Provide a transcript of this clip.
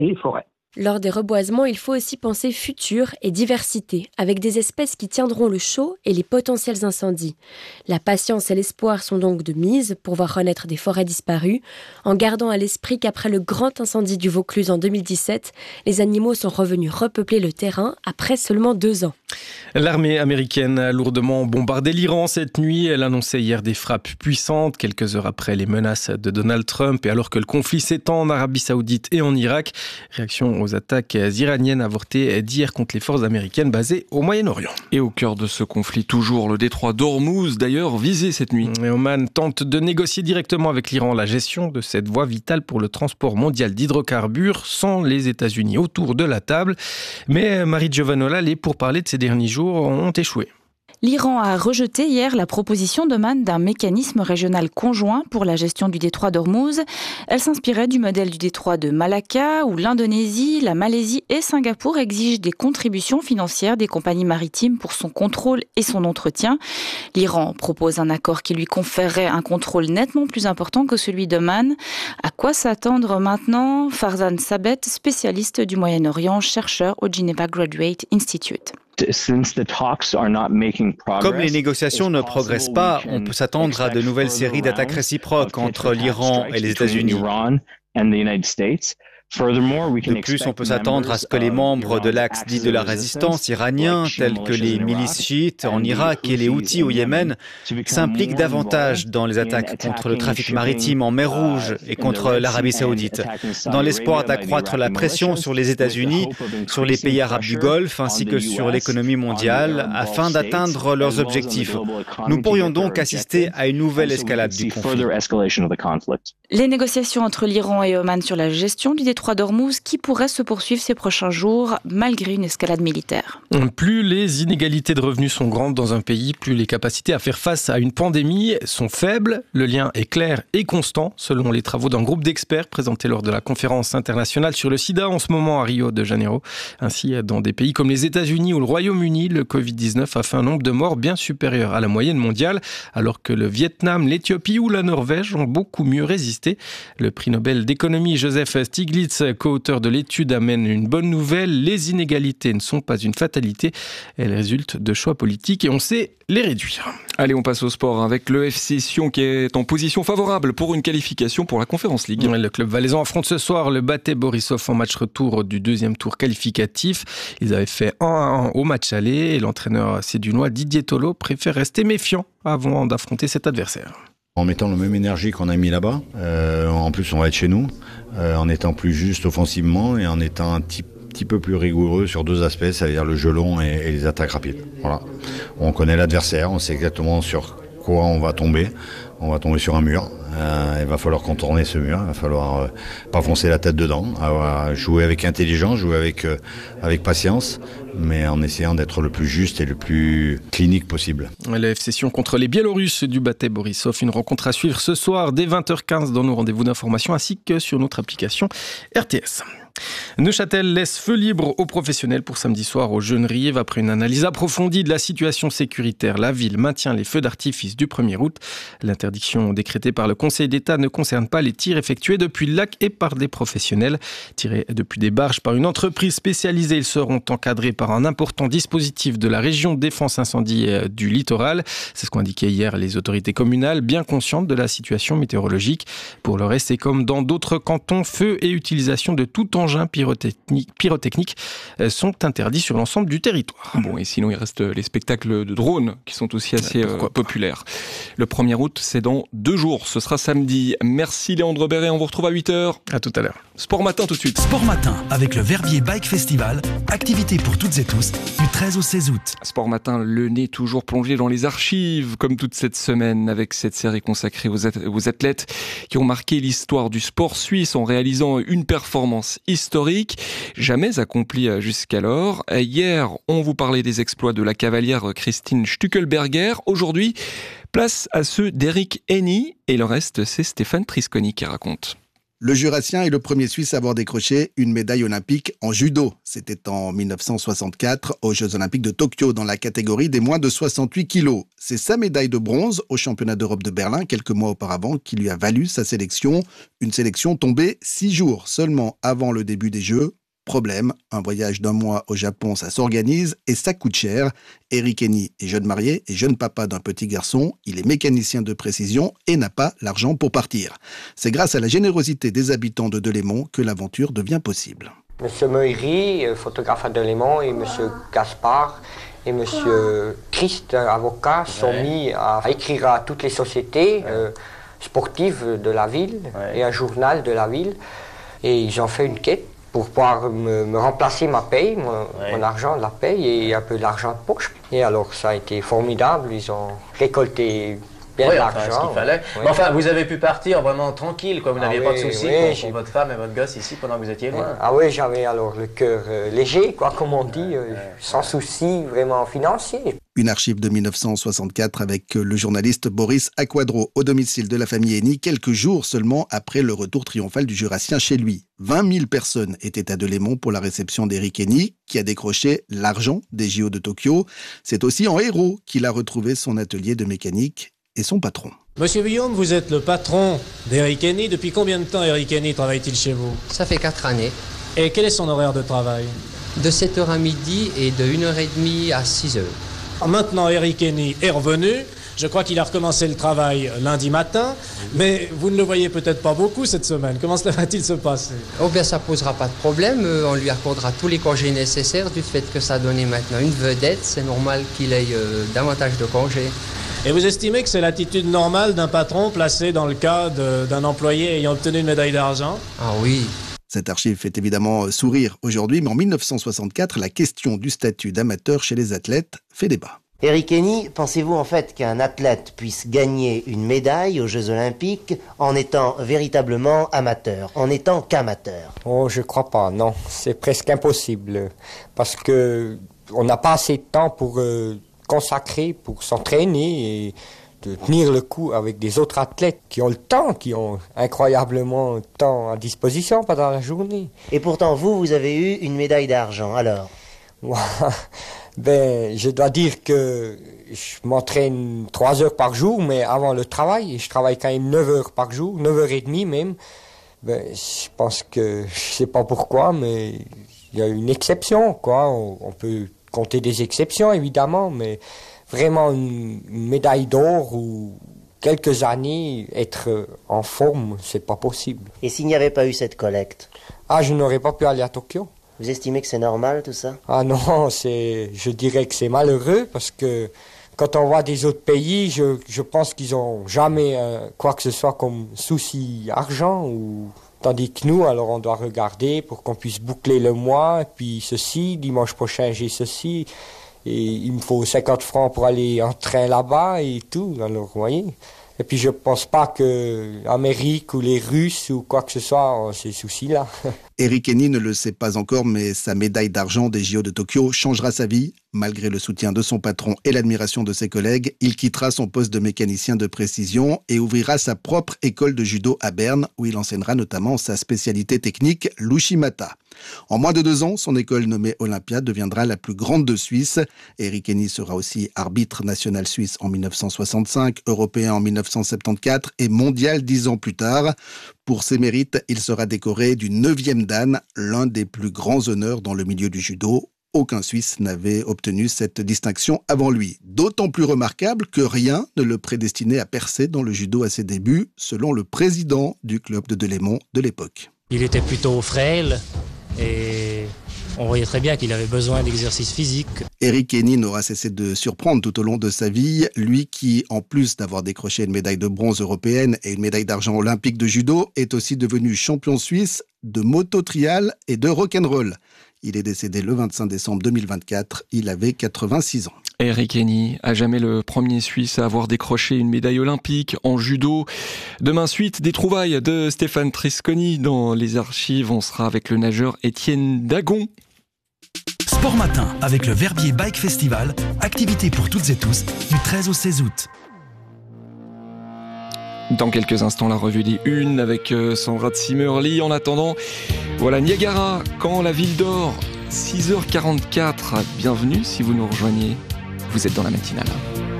et les forêts. Lors des reboisements, il faut aussi penser futur et diversité, avec des espèces qui tiendront le chaud et les potentiels incendies. La patience et l'espoir sont donc de mise pour voir renaître des forêts disparues, en gardant à l'esprit qu'après le grand incendie du Vaucluse en 2017, les animaux sont revenus repeupler le terrain après seulement 2 ans. L'armée américaine a lourdement bombardé l'Iran cette nuit. Elle annonçait hier des frappes puissantes, quelques heures après les menaces de Donald Trump et alors que le conflit s'étend en Arabie Saoudite et en Irak. Réaction aux attaques iraniennes avortées d'hier contre les forces américaines basées au Moyen-Orient. Et au cœur de ce conflit, toujours le détroit d'Ormuz, d'ailleurs visé cette nuit. Et Oman tente de négocier directement avec l'Iran la gestion de cette voie vitale pour le transport mondial d'hydrocarbures sans les États-Unis autour de la table. Mais Marie Giovanola, les pourparlers de ces derniers jours ont échoué. L'Iran a rejeté hier la proposition d'Oman d'un mécanisme régional conjoint pour la gestion du détroit d'Ormuz. Elle s'inspirait du modèle du détroit de Malacca où l'Indonésie, la Malaisie et Singapour exigent des contributions financières des compagnies maritimes pour son contrôle et son entretien. L'Iran propose un accord qui lui conférerait un contrôle nettement plus important que celui d'Oman. À quoi s'attendre maintenant ? Farzan Sabet, spécialiste du Moyen-Orient, chercheur au Geneva Graduate Institute. Comme les négociations ne progressent pas, on peut s'attendre à de nouvelles séries d'attaques réciproques entre l'Iran et les États-Unis. De plus, on peut s'attendre à ce que les membres de l'axe dit de la résistance iranien, tels que les milices chiites en Irak et les Houthis au Yémen, s'impliquent davantage dans les attaques contre le trafic maritime en mer Rouge et contre l'Arabie Saoudite, dans l'espoir d'accroître la pression sur les États-Unis, sur les pays arabes du Golfe ainsi que sur l'économie mondiale afin d'atteindre leurs objectifs. Nous pourrions donc assister à une nouvelle escalade du conflit. Les négociations entre l'Iran et Oman sur la gestion du détroit d'Ormuz qui pourrait se poursuivre ces prochains jours malgré une escalade militaire. Plus les inégalités de revenus sont grandes dans un pays, plus les capacités à faire face à une pandémie sont faibles. Le lien est clair et constant selon les travaux d'un groupe d'experts présentés lors de la conférence internationale sur le sida en ce moment à Rio de Janeiro. Ainsi, dans des pays comme les États-Unis ou le Royaume-Uni, le Covid-19 a fait un nombre de morts bien supérieur à la moyenne mondiale, alors que le Vietnam, l'Éthiopie ou la Norvège ont beaucoup mieux résisté. Le prix Nobel d'économie Joseph Stiglitz, co-auteur de l'étude, amène une bonne nouvelle. Les inégalités ne sont pas une fatalité. Elles résultent de choix politiques et on sait les réduire. Allez, on passe au sport avec le FC Sion qui est en position favorable pour une qualification pour la Conference League. Le club valaisan affronte ce soir le Bate Borisov en match retour du deuxième tour qualificatif. Ils avaient fait 1-1 au match aller et l'entraîneur sédunois Didier Tolo préfère rester méfiant avant d'affronter cet adversaire. En mettant la même énergie qu'on a mis là-bas, en plus on va être chez nous, en étant plus juste offensivement et en étant un petit peu plus rigoureux sur 2 aspects, c'est-à-dire le jeu long et les attaques rapides. Voilà. On connaît l'adversaire, on sait exactement sur quoi on va tomber. On va tomber sur un mur. Il va falloir contourner ce mur. Il va falloir pas foncer la tête dedans. Jouer avec intelligence, jouer avec patience, mais en essayant d'être le plus juste et le plus clinique possible. Le FC Sion contre les Biélorusses du Bate Borisov. Une rencontre à suivre ce soir dès 20h15 dans nos rendez-vous d'information ainsi que sur notre application RTS. Neuchâtel laisse feu libre aux professionnels pour samedi soir au Jeune-Rive. Après une analyse approfondie de la situation sécuritaire, la ville maintient les feux d'artifice du 1er août. L'interdiction décrétée par le Conseil d'État ne concerne pas les tirs effectués depuis le lac et par des professionnels. Tirés depuis des barges par une entreprise spécialisée, ils seront encadrés par un important dispositif de la région de défense incendie du littoral. C'est ce qu'ont indiqué hier les autorités communales, bien conscientes de la situation météorologique. Pour le reste, c'est comme dans d'autres cantons, feu et utilisation de tout engin pyrotechniques sont interdits sur l'ensemble du territoire. Bon, et sinon, il reste les spectacles de drones qui sont aussi assez populaires. Le 1er août, c'est dans 2 jours. Ce sera samedi. Merci Léandre Béret. On vous retrouve à 8h. À tout à l'heure. Sport Matin tout de suite. Sport Matin avec le Verviers Bike Festival. Activité pour toutes et tous du 13 au 16 août. Sport Matin, le nez toujours plongé dans les archives comme toute cette semaine avec cette série consacrée aux athlètes qui ont marqué l'histoire du sport suisse en réalisant une performance historique jamais accomplie jusqu'alors. Hier, on vous parlait des exploits de la cavalière Christine Stuckelberger. Aujourd'hui, place à ceux d'Eric Henny et le reste, c'est Stéphane Trisconi qui raconte. Le Jurassien est le premier Suisse à avoir décroché une médaille olympique en judo. C'était en 1964 aux Jeux Olympiques de Tokyo dans la catégorie des moins de 68 kilos. C'est sa médaille de bronze au championnat d'Europe de Berlin quelques mois auparavant qui lui a valu sa sélection. Une sélection tombée 6 jours seulement avant le début des Jeux. Problème, un voyage d'1 mois au Japon, ça s'organise et ça coûte cher. Eric Henny est jeune marié et jeune papa d'un petit garçon. Il est mécanicien de précision et n'a pas l'argent pour partir. C'est grâce à la générosité des habitants de Delémont que l'aventure devient possible. Monsieur Meury, photographe à Delémont, et monsieur Gaspard et monsieur Christ, avocat, sont mis à écrire à toutes les sociétés sportives de la ville et un journal de la ville. Et ils ont fait une quête pour pouvoir me remplacer ma paye, mon argent de la paye et un peu d'argent de poche. Et alors ça a été formidable, ils ont récolté bien de l'argent. Ce qu'il fallait. Mais enfin, vous avez pu partir vraiment tranquille, quoi. Vous n'aviez pas de soucis pour votre femme et votre gosse ici pendant que vous étiez loin. Ah oui, j'avais alors le cœur léger, quoi, comme on dit, sans souci vraiment financier. Une archive de 1964 avec le journaliste Boris Aquadro au domicile de la famille Henny, quelques jours seulement après le retour triomphal du Jurassien chez lui. 20 000 personnes étaient à Delémont pour la réception d'Eric Henny, qui a décroché l'argent des JO de Tokyo. C'est aussi en héros qu'il a retrouvé son atelier de mécanique et son patron. Monsieur Guillaume, vous êtes le patron d'Eric Henny. Depuis combien de temps Eric Henny travaille-t-il chez vous? Ça fait 4 années. Et quel est son horaire de travail? De 7h à midi et de 1h30 à 6h. Maintenant, Eric Henny est revenu. Je crois qu'il a recommencé le travail lundi matin, mais vous ne le voyez peut-être pas beaucoup cette semaine. Comment cela va-t-il se passer? Oh bien, ça posera pas de problème. On lui accordera tous les congés nécessaires du fait que ça donne maintenant une vedette. C'est normal qu'il ait davantage de congés. Et vous estimez que c'est l'attitude normale d'un patron placé dans le cas d'un employé ayant obtenu une médaille d'argent? Ah oui. Cette archive fait évidemment sourire aujourd'hui, mais en 1964, la question du statut d'amateur chez les athlètes fait débat. Eric Henny, pensez-vous en fait qu'un athlète puisse gagner une médaille aux Jeux Olympiques en étant véritablement amateur, en étant qu'amateur? Oh, je crois pas, non. C'est presque impossible. Parce que on n'a pas assez de temps pour consacrer, pour s'entraîner et de tenir le coup avec des autres athlètes qui ont le temps, qui ont incroyablement de temps à disposition pendant la journée. Et pourtant, vous avez eu une médaille d'argent, alors? Ben, je dois dire que je m'entraîne 3 heures par jour, mais avant le travail, et je travaille quand même 9 heures par jour, 9h30 même. Ben, je pense que, je sais pas pourquoi, mais il y a une exception, quoi. On peut compter des exceptions, évidemment, mais vraiment une médaille d'or ou quelques années, être en forme, c'est pas possible. Et s'il n'y avait pas eu cette collecte? Ah, je n'aurais pas pu aller à Tokyo. Vous estimez que c'est normal tout ça? Ah non, je dirais que c'est malheureux parce que quand on voit des autres pays, je pense qu'ils ont jamais quoi que ce soit comme souci argent ou tandis que nous, alors on doit regarder pour qu'on puisse boucler le mois, puis ceci, dimanche prochain j'ai ceci, et il me faut 50 francs pour aller en train là-bas et tout, alors vous voyez. Et puis je pense pas que l'Amérique ou les Russes ou quoi que ce soit ont ces soucis-là. Eric Henny ne le sait pas encore, mais sa médaille d'argent des JO de Tokyo changera sa vie. Malgré le soutien de son patron et l'admiration de ses collègues, il quittera son poste de mécanicien de précision et ouvrira sa propre école de judo à Berne, où il enseignera notamment sa spécialité technique, l'Ushimata. En moins de 2 ans, son école nommée Olympia deviendra la plus grande de Suisse. Eric Henny sera aussi arbitre national suisse en 1965, européen en 1974 et mondial 10 ans plus tard. Pour ses mérites, il sera décoré du 9e dan, l'un des plus grands honneurs dans le milieu du judo. Aucun Suisse n'avait obtenu cette distinction avant lui. D'autant plus remarquable que rien ne le prédestinait à percer dans le judo à ses débuts, selon le président du club de Delémont de l'époque. Il était plutôt frêle et on voyait très bien qu'il avait besoin d'exercice physique. Eric Henny n'aura cessé de surprendre tout au long de sa vie, lui qui, en plus d'avoir décroché une médaille de bronze européenne et une médaille d'argent olympique de judo, est aussi devenu champion suisse de moto-trial et de rock'n'roll. Il est décédé le 25 décembre 2024, il avait 86 ans. Eric Henny, à jamais le premier Suisse à avoir décroché une médaille olympique en judo. Demain, suite des trouvailles de Stéphane Trisconi dans les archives. On sera avec le nageur Étienne Dagon. Sport Matin avec le Verbier Bike Festival. Activité pour toutes et tous du 13 au 16 août. Dans quelques instants, la revue des Unes avec Sandra de Simerly. En attendant, voilà Niagara, quand la ville dort, 6h44. Bienvenue si vous nous rejoignez. Vous êtes dans la matinale.